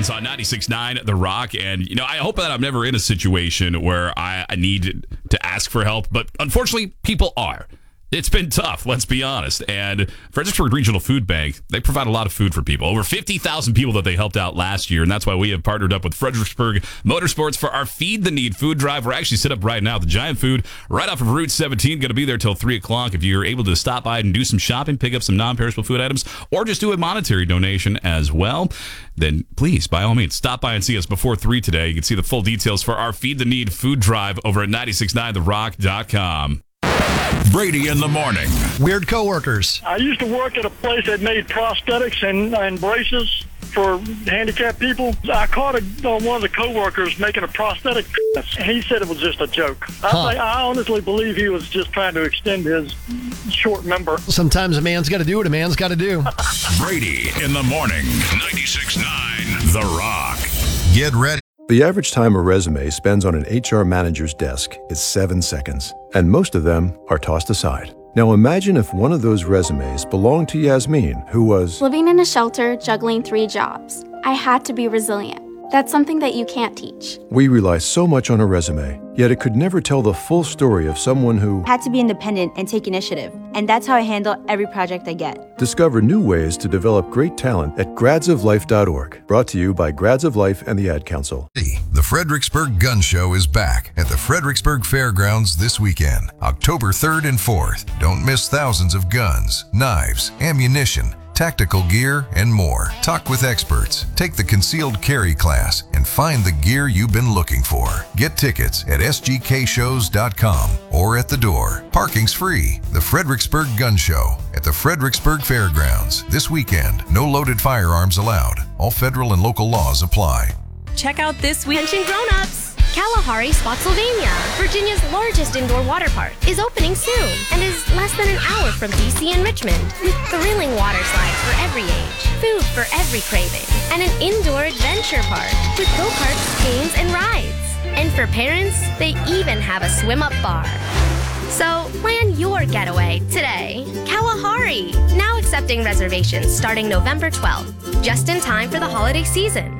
Guns on 96.9 The Rock. And, I hope that I'm never in a situation where I need to ask for help. But unfortunately, people are. It's been tough, let's be honest. And Fredericksburg Regional Food Bank, they provide a lot of food for people. Over 50,000 people that they helped out last year. And that's why we have partnered up with Fredericksburg Motorsports for our Feed the Need food drive. We're actually set up right now at the Giant Food right off of Route 17. Going to be there till 3 o'clock. If you're able to stop by and do some shopping, pick up some non-perishable food items, or just do a monetary donation as well, then please, by all means, stop by and see us before 3 today. You can see the full details for our Feed the Need food drive over at 969therock.com. Brady in the morning. Weird coworkers. I used to work at a place that made prosthetics and braces for handicapped people. I caught one of the coworkers making a prosthetic penis. He said it was just a joke. I honestly believe he was just trying to extend his short member. Sometimes a man's got to do what a man's got to do. Brady in the morning. 96.9 The Rock. Get ready. The average time a resume spends on an HR manager's desk is 7 seconds, and most of them are tossed aside. Now imagine if one of those resumes belonged to Yasmin, who was living in a shelter, juggling 3 jobs. I had to be resilient. That's something that you can't teach. We rely so much on a resume, yet it could never tell the full story of someone who had to be independent and take initiative. And that's how I handle every project I get. Discover new ways to develop great talent at gradsoflife.org. Brought to you by Grads of Life and the Ad Council. The Fredericksburg Gun Show is back at the Fredericksburg Fairgrounds this weekend, October 3rd and 4th. Don't miss thousands of guns, knives, ammunition, tactical gear, and more. Talk with experts, take the concealed carry class, and find the gear you've been looking for. Get tickets at sgkshows.com or at the door. Parking's free. The Fredericksburg Gun Show at the Fredericksburg Fairgrounds this weekend. No loaded firearms allowed. All federal and local laws apply. Check out this week. Attention grown-ups! Kalahari, Spotsylvania, Virginia's largest indoor water park, is opening soon and is less than an hour from DC and Richmond, with thrilling water slides for every age, food for every craving, and an indoor adventure park with go-karts, games, and rides. And for parents, they even have a swim-up bar. So plan your getaway today. Kalahari, now accepting reservations starting November 12th, just in time for the holiday season.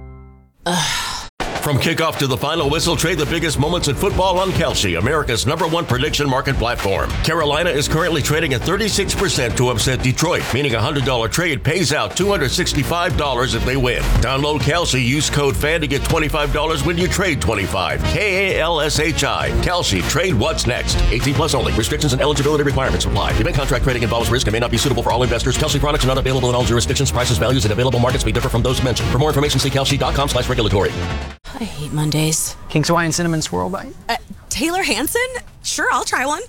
From kickoff to the final whistle, trade the biggest moments in football on Kalshi, America's #1 prediction market platform. Carolina is currently trading at 36% to upset Detroit, meaning a $100 trade pays out $265 if they win. Download Kalshi, use code FAN to get $25 when you trade 25. KALSHI. Kalshi, trade what's next. 18 plus only. Restrictions and eligibility requirements apply. Event contract trading involves risk and may not be suitable for all investors. Kalshi products are not available in all jurisdictions. Prices, values, and available markets may differ from those mentioned. For more information, see kalshi.com/regulatory. I hate Mondays. King's Hawaiian Cinnamon Swirl Bite? Taylor Hanson? Sure, I'll try one.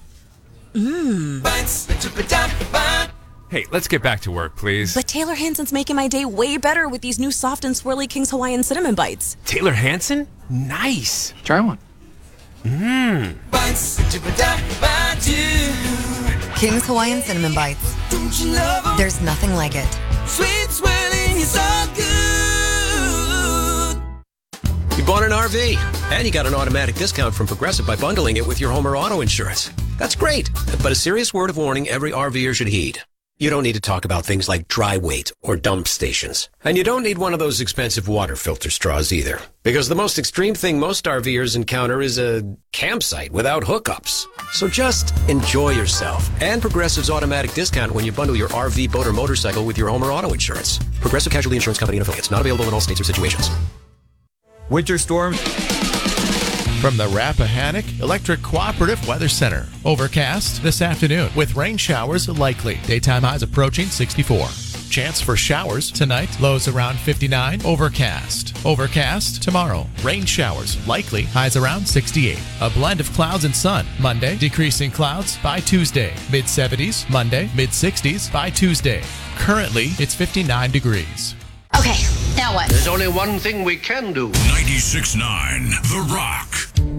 Hey, let's get back to work, please. But Taylor Hanson's making my day way better with these new soft and swirly King's Hawaiian Cinnamon Bites. Taylor Hanson? Nice. Try one. King's Hawaiian Cinnamon Bites. There's nothing like it. Sweet swirling is all good. You bought an RV, and you got an automatic discount from Progressive by bundling it with your home or auto insurance. That's great, but a serious word of warning every RVer should heed. You don't need to talk about things like dry weight or dump stations. And you don't need one of those expensive water filter straws either. Because the most extreme thing most RVers encounter is a campsite without hookups. So just enjoy yourself. And Progressive's automatic discount when you bundle your RV, boat, or motorcycle with your home or auto insurance. Progressive Casualty Insurance Company and affiliates. Not available in all states or situations. Winter storm. From the Rappahannock Electric Cooperative Weather Center. Overcast this afternoon with rain showers likely. Daytime highs approaching 64. Chance for showers tonight. Lows around 59. Overcast. Overcast tomorrow. Rain showers likely. Highs around 68. A blend of clouds and sun. Monday. Decreasing clouds by Tuesday. Mid-70s. Monday. Mid-60s by Tuesday. Currently, it's 59 degrees. Okay, now what? There's only one thing we can do. 96.9 The Rock.